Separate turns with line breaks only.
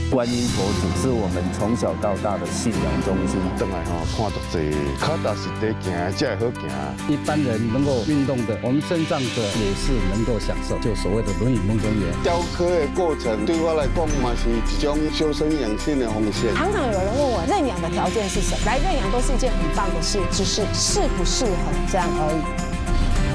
观音佛祖是我们从小到大的信仰中心。
转来看足济，脚踏实地行才会好行。
一般人能够运动的，我们身障者也是能够享受，就所谓的轮椅梦中园。
雕刻的过程对我来讲嘛是一种修身养性的方式。
常常有人问我认养的条件是什么？来认养都是一件很棒的事，只是适不适合这样而已。